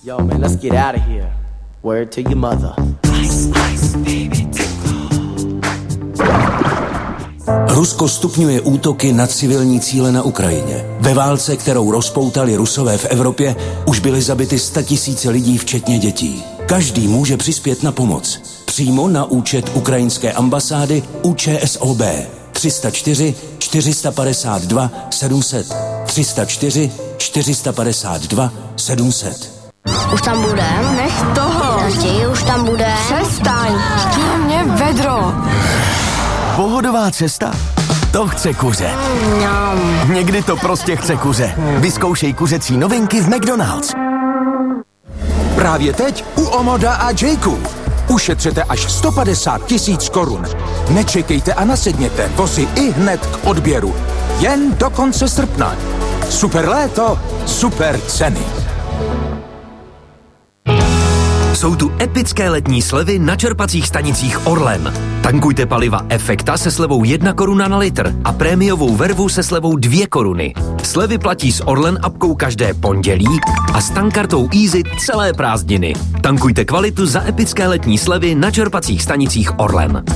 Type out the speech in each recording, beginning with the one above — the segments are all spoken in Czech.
Yo, man, let's get out of here. Word to your mother. Ice, ice, baby, Rusko stupňuje útoky na civilní cíle na Ukrajině. Ve válce, kterou rozpoutali Rusové v Evropě, už byly zabity 100 000 lidí, včetně dětí. Každý může přispět na pomoc. Přímo na účet ukrajinské ambasády ČSOB 304 452 700 304 452 700. Už tam budem? Nech toho. Raději už tam budem. Přestaň. Chtěl mě vedro. Pohodová cesta? To chce kuře. Někdy to prostě chce kuře. Vyzkoušej kuřecí novinky v McDonald's. Právě teď u Omoda a Jayku. Ušetřete až 150 000 korun. Nečekejte a nasedněte vozy i hned k odběru. Jen do konce srpna. Super léto, super ceny. Jsou tu epické letní slevy na čerpacích stanicích Orlen. Tankujte paliva Efekta se slevou 1 koruna na litr a prémiovou vervu se slevou 2 koruny. Slevy platí s Orlen apkou každé pondělí a s tankkartou Easy celé prázdniny. Tankujte kvalitu za epické letní slevy na čerpacích stanicích Orlen.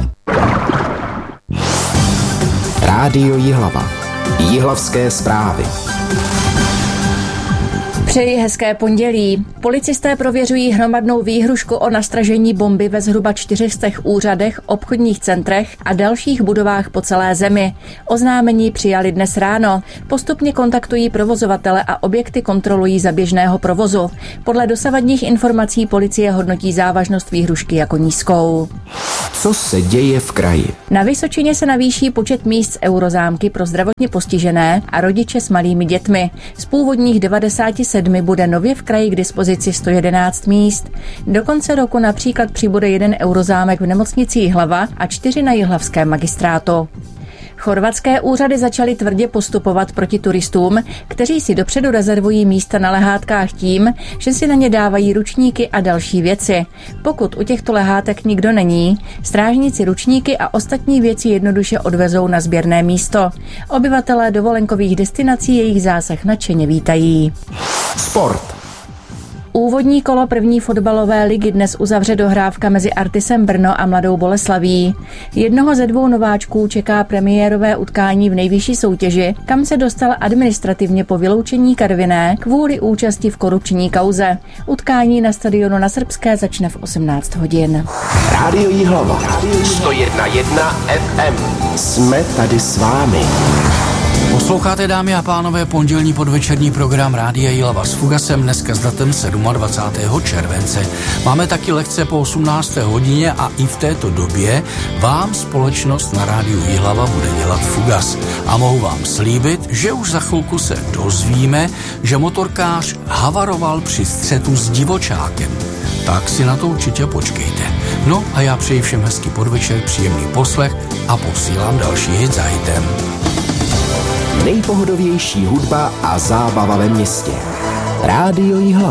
Rádio Jihlava. Jihlavské zprávy. Přeji hezké pondělí. Policisté prověřují hromadnou výhrušku o nastražení bomby ve zhruba 400 úřadech, obchodních centrech a dalších budovách po celé zemi. Oznámení přijali dnes ráno. Postupně kontaktují provozovatele a objekty kontrolují za běžného provozu. Podle dosavadních informací policie hodnotí závažnost výhrušky jako nízkou. Co se děje v kraji? Na Vysočině se navýší počet míst z eurozámky pro zdravotně postižené a rodiče s malými dětmi. Z původních 97 bude nově v kraji k dispozici 111 míst. Do konce roku například přibude 1 eurozámek v nemocnici Jihlava a 4 na jihlavském magistrátu. Chorvatské úřady začaly tvrdě postupovat proti turistům, kteří si dopředu rezervují místa na lehátkách tím, že si na ně dávají ručníky a další věci. Pokud u těchto lehátek nikdo není, strážníci ručníky a ostatní věci jednoduše odvezou na sběrné místo. Obyvatelé dovolenkových destinací jejich zásah nadšeně vítají. Sport. Úvodní kolo první fotbalové ligy dnes uzavře dohrávka mezi Artisem Brno a Mladou Boleslaví. Jednoho ze 2 nováčků čeká premiérové utkání v nejvyšší soutěži, kam se dostal administrativně po vyloučení Karviné kvůli účasti v korupční kauze. Utkání na stadionu na Srbské začne v 18 hodin. Rádio Jihlava. 101,1 FM. Jsme tady s vámi. Posloucháte, dámy a pánové, pondělní podvečerní program Rádia Jihlava s Fugasem dneska s datem 27. července. Máme taky lekce po 18. hodině a i v této době vám společnost na Rádiu Jihlava bude dělat Fugas. A mohu vám slíbit, že už za chvilku se dozvíme, že motorkář havaroval při střetu s divočákem. Tak si na to určitě počkejte. No a já přeji všem hezký podvečer, příjemný poslech a posílám další hit za hitem. Nejpohodovější hudba a zábava ve městě. Rádio Jihlava.